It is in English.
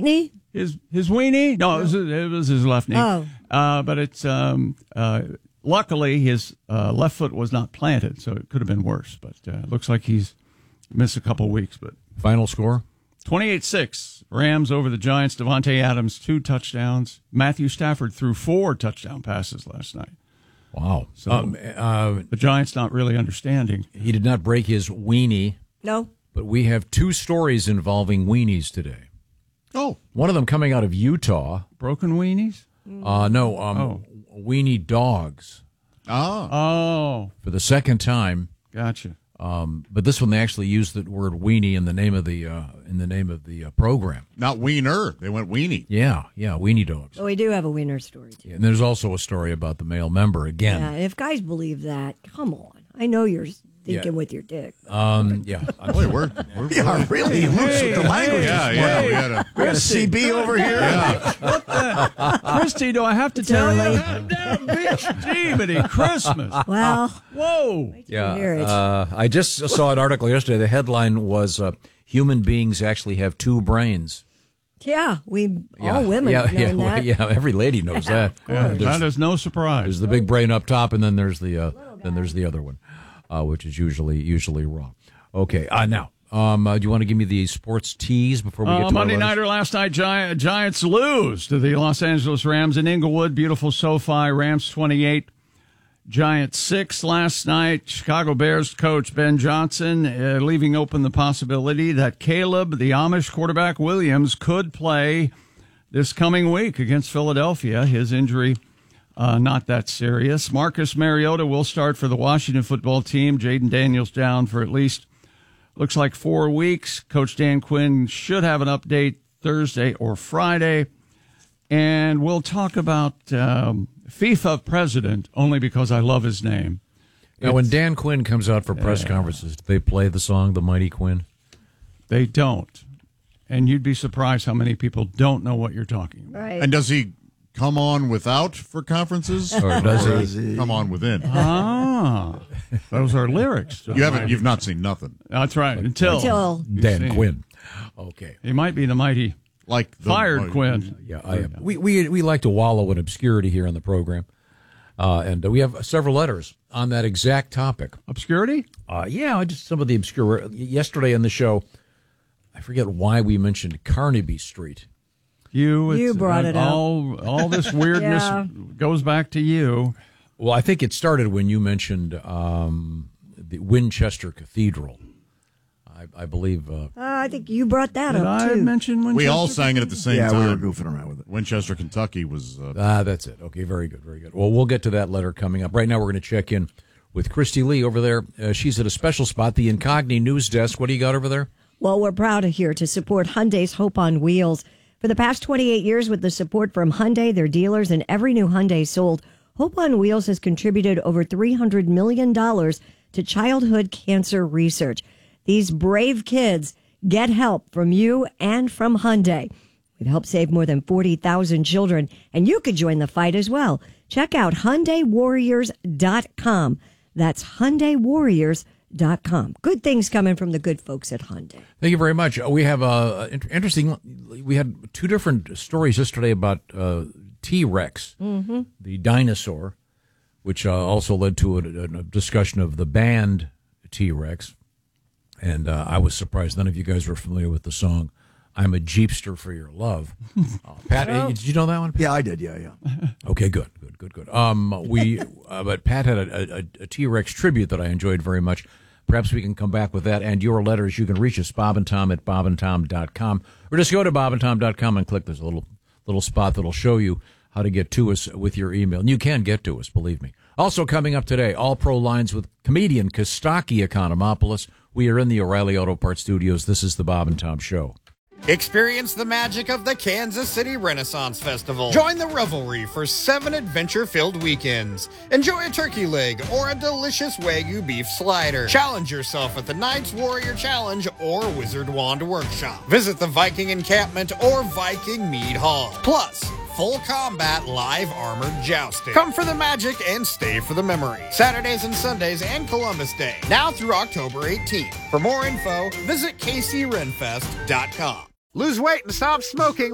knee? His weenie? No, it was his left knee. Oh. But it's luckily his left foot was not planted, so it could have been worse. But it looks like he's missed a couple weeks. But final score? 28-6. Rams over the Giants. Devontae Adams, 2 touchdowns. Matthew Stafford threw 4 touchdown passes last night. Wow. So the Giants not really understanding. He did not break his weenie. No. But we have 2 stories involving weenies today. Oh. One of them coming out of Utah. Broken weenies? Weenie dogs. Oh. For the second time. Gotcha. But this one they actually used the word weenie in the name of the program. Not wiener. They went weenie. Yeah, weenie dogs. Well, we do have a wiener story, too. Yeah, and there's also a story about the male member again. Yeah, if guys believe that, come on. I know you're thinking with your dick. Yeah. Boy, we're really loose with the language. Yeah. We got a CB over here. Yeah. What the? Christy, do I have to tell you? Jiminy Christmas. Well. Whoa. Yeah. I just saw an article yesterday. The headline was human beings actually have 2 brains. Yeah, all women know that. Yeah, every lady knows that. Yeah, that is no surprise. There's the big brain up top, and then there's the other one, which is usually wrong. Okay, now, do you want to give me the sports tease before we get to Monday Nighter last night? Giants lose to the Los Angeles Rams in Inglewood. Beautiful SoFi. Rams 28. Giants 6 last night. Chicago Bears coach Ben Johnson leaving open the possibility that Caleb, the Amish quarterback Williams, could play this coming week against Philadelphia. His injury not that serious. Marcus Mariota will start for the Washington football team. Jaden Daniels down for at least, looks like 4 weeks. Coach Dan Quinn should have an update Thursday or Friday. And we'll talk about FIFA president only because I love his name. Now, when Dan Quinn comes out for press conferences, do they play the song "The Mighty Quinn"? They don't. And you'd be surprised how many people don't know what you're talking about. Right. And does he come on without for conferences? Or does he come on within? Those are lyrics. You've not seen nothing. That's right. Until Dan Quinn. Okay. He might be the mighty... Like fired Quinn. Yeah, I am. We like to wallow in obscurity here on the program, and we have several letters on that exact topic. Obscurity? Just some of the obscure. Yesterday in the show, I forget why we mentioned Carnaby Street. You brought it up. All this weirdness goes back to you. Well, I think it started when you mentioned the Winchester Cathedral. I believe. I think you brought that up, too. too. I mentioned Winchester? We all sang it at the same time. Yeah, we were goofing around with it. Winchester, Kentucky was... that's it. Okay, very good, very good. Well, we'll get to that letter coming up. Right now, we're going to check in with Christy Lee over there. She's at a special spot, the Incogni News Desk. What do you got over there? Well, we're proud here to support Hyundai's Hope on Wheels. For the past 28 years, with the support from Hyundai, their dealers, and every new Hyundai sold, Hope on Wheels has contributed over $300 million to childhood cancer research. These brave kids get help from you and from Hyundai. We've helped save more than 40,000 children, and you could join the fight as well. Check out HyundaiWarriors.com. That's HyundaiWarriors.com. Good things coming from the good folks at Hyundai. Thank you very much. We have interesting. We had 2 different stories yesterday about T-Rex, the dinosaur, which also led to a discussion of the band T-Rex. And I was surprised none of you guys were familiar with the song "I'm a Jeepster for Your Love." Pat, did you know that one? Yeah, I did. Yeah. Okay, good. But Pat had a T-Rex tribute that I enjoyed very much. Perhaps we can come back with that and your letters. You can reach us, Bob and Tom at bobandtom.com, or just go to bobandtom.com and click. There's a little spot that'll show you how to get to us with your email. And you can get to us, believe me. Also coming up today, All Pro Lines with comedian Kostaki Economopoulos. We are in the O'Reilly Auto Parts Studios. This is the Bob and Tom Show. Experience the magic of the Kansas City Renaissance Festival. Join the revelry for 7 adventure-filled weekends. Enjoy a turkey leg or a delicious Wagyu beef slider. Challenge yourself at the Knights Warrior Challenge or Wizard Wand Workshop. Visit the Viking Encampment or Viking Mead Hall. Plus, full combat live armored jousting. Come for the magic and stay for the memory. Saturdays and Sundays and Columbus Day. Now through October 18th. For more info, visit kcrenfest.com. Lose weight and stop smoking